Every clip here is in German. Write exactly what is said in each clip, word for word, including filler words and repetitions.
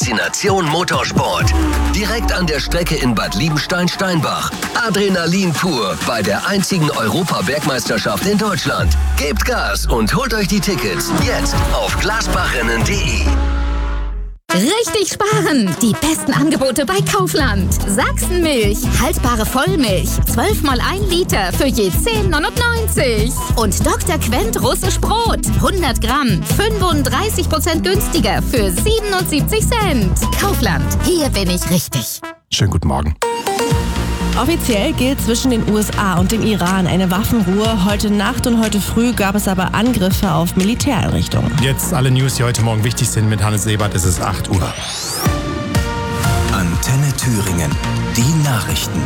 Destination Motorsport. Direkt an der Strecke in Bad Liebenstein-Steinbach. Adrenalin pur bei der einzigen Europa-Bergmeisterschaft in Deutschland. Gebt Gas und holt euch die Tickets jetzt auf glasbachrennen punkt de. Richtig sparen! Die besten Angebote bei Kaufland. Sachsenmilch, haltbare Vollmilch, zwölf mal ein Liter für je zehn neunundneunzig. Und Doktor Quent russisch Brot, hundert Gramm, fünfunddreißig Prozent günstiger für siebenundsiebzig Cent. Kaufland, hier bin ich richtig. Schönen guten Morgen. Offiziell gilt zwischen den U S A und dem Iran eine Waffenruhe. Heute Nacht und heute früh gab es aber Angriffe auf Militäreinrichtungen. Jetzt alle News, die heute Morgen wichtig sind. Mit Hannes Sebert ist es acht Uhr. Antenne Thüringen. Die Nachrichten.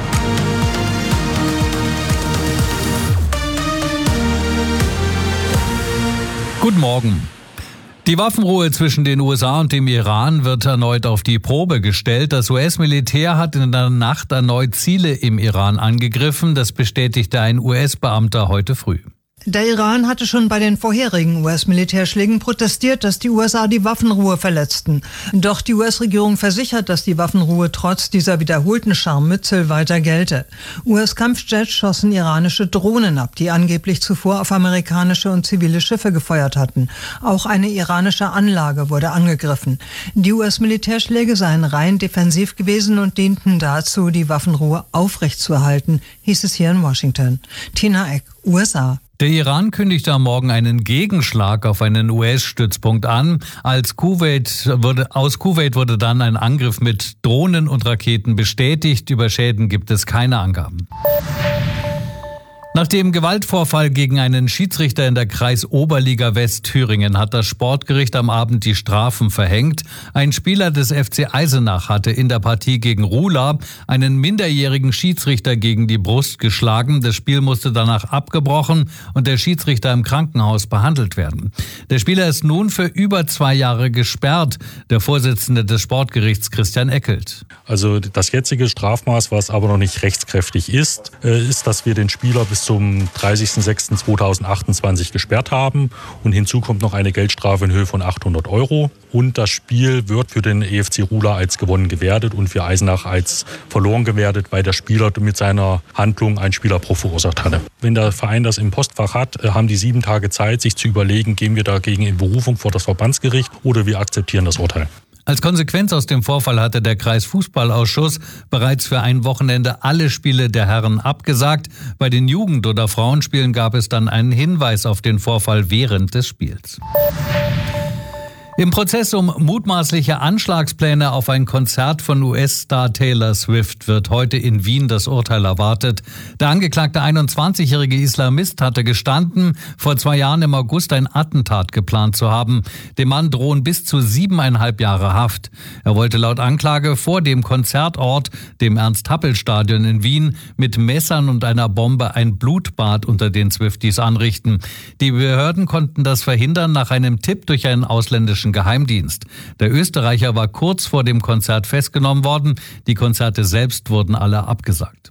Guten Morgen. Die Waffenruhe zwischen den U S A und dem Iran wird erneut auf die Probe gestellt. Das U S-Militär hat in der Nacht erneut Ziele im Iran angegriffen. Das bestätigte ein U S-Beamter heute früh. Der Iran hatte schon bei den vorherigen U S-Militärschlägen protestiert, dass die U S A die Waffenruhe verletzten. Doch die U S-Regierung versichert, dass die Waffenruhe trotz dieser wiederholten Scharmützel weiter gelte. U S-Kampfjets schossen iranische Drohnen ab, die angeblich zuvor auf amerikanische und zivile Schiffe gefeuert hatten. Auch eine iranische Anlage wurde angegriffen. Die U S-Militärschläge seien rein defensiv gewesen und dienten dazu, die Waffenruhe aufrechtzuerhalten, hieß es hier in Washington. Tina Eck, U S A. Der Iran kündigte am Morgen einen Gegenschlag auf einen U S-Stützpunkt an. Als Kuwait wurde, aus Kuwait wurde dann ein Angriff mit Drohnen und Raketen bestätigt. Über Schäden gibt es keine Angaben. Nach dem Gewaltvorfall gegen einen Schiedsrichter in der Kreisoberliga Westthüringen hat das Sportgericht am Abend die Strafen verhängt. Ein Spieler des F C Eisenach hatte in der Partie gegen Rula einen minderjährigen Schiedsrichter gegen die Brust geschlagen. Das Spiel musste danach abgebrochen und der Schiedsrichter im Krankenhaus behandelt werden. Der Spieler ist nun für über zwei Jahre gesperrt. Der Vorsitzende des Sportgerichts Christian Eckelt. Also das jetzige Strafmaß, was aber noch nicht rechtskräftig ist, ist, dass wir den Spieler bis zum dreißigsten sechsten zweitausendachtundzwanzig gesperrt haben. Und hinzu kommt noch eine Geldstrafe in Höhe von achthundert Euro. Und das Spiel wird für den E F C Rula als gewonnen gewertet und für Eisenach als verloren gewertet, weil der Spieler mit seiner Handlung einen Spielerbruch verursacht hatte. Wenn der Verein das im Postfach hat, haben die sieben Tage Zeit, sich zu überlegen, gehen wir dagegen in Berufung vor das Verbandsgericht oder wir akzeptieren das Urteil. Als Konsequenz aus dem Vorfall hatte der Kreisfußballausschuss bereits für ein Wochenende alle Spiele der Herren abgesagt. Bei den Jugend- oder Frauenspielen gab es dann einen Hinweis auf den Vorfall während des Spiels. Im Prozess um mutmaßliche Anschlagspläne auf ein Konzert von U S-Star Taylor Swift wird heute in Wien das Urteil erwartet. Der angeklagte einundzwanzigjährige Islamist hatte gestanden, vor zwei Jahren im August ein Attentat geplant zu haben. Dem Mann drohen bis zu siebeneinhalb Jahre Haft. Er wollte laut Anklage vor dem Konzertort, dem Ernst-Happel-Stadion in Wien, mit Messern und einer Bombe ein Blutbad unter den Swifties anrichten. Die Behörden konnten das verhindern nach einem Tipp durch einen ausländischen Geheimdienst. Der Österreicher war kurz vor dem Konzert festgenommen worden. Die Konzerte selbst wurden alle abgesagt.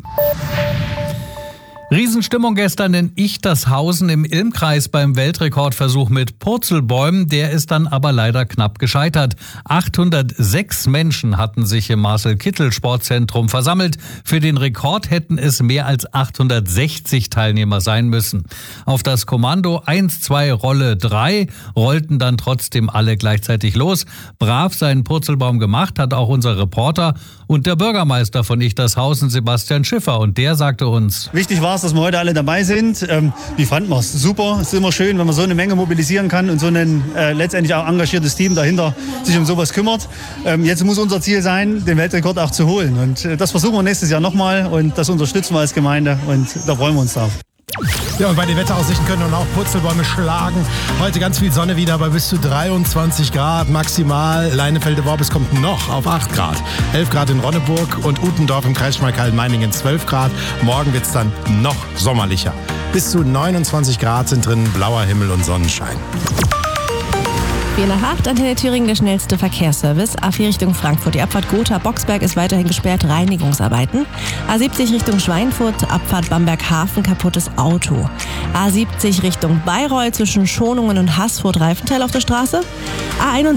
Riesenstimmung gestern in Ichtershausen im Ilmkreis beim Weltrekordversuch mit Purzelbäumen. Der ist dann aber leider knapp gescheitert. achthundertsechs Menschen hatten sich im Marcel-Kittel-Sportzentrum versammelt. Für den Rekord hätten es mehr als achthundertsechzig Teilnehmer sein müssen. Auf das Kommando eins, zwei, Rolle drei rollten dann trotzdem alle gleichzeitig los. Brav seinen Purzelbaum gemacht hat auch unser Reporter und der Bürgermeister von Ichtershausen, Sebastian Schiffer. Und der sagte uns: Wichtig war es, dass wir heute alle dabei sind. Ähm, wie fanden wir es? Super. Es ist immer schön, wenn man so eine Menge mobilisieren kann und so ein äh, letztendlich auch engagiertes Team dahinter sich um sowas kümmert. Ähm, jetzt muss unser Ziel sein, den Weltrekord auch zu holen. Und äh, das versuchen wir nächstes Jahr nochmal und das unterstützen wir als Gemeinde und da freuen wir uns drauf. Ja, und bei den Wetteraussichten können dann auch Purzelbäume schlagen. Heute ganz viel Sonne wieder bei bis zu dreiundzwanzig Grad maximal. Leinefelde-Worbis kommt noch auf acht Grad. elf Grad in Ronneburg und Utendorf im Kreis Schmalkalden-Meiningen zwölf Grad. Morgen wird es dann noch sommerlicher. Bis zu neunundzwanzig Grad sind drin, blauer Himmel und Sonnenschein. vier nach acht, Antenne Thüringen, der schnellste Verkehrsservice. A vier Richtung Frankfurt, die Abfahrt Gotha-Boxberg ist weiterhin gesperrt, Reinigungsarbeiten. A siebzig Richtung Schweinfurt, Abfahrt Bamberg-Hafen, kaputtes Auto. A siebzig Richtung Bayreuth zwischen Schonungen und Haßfurt, Reifenteil auf der Straße. A